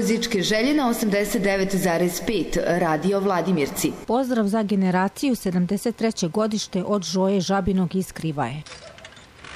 muzičke želje na 89,5 Radio Vladimirci. Pozdrav za generaciju 73. godište od Žoje Žabinog iz Krivaje.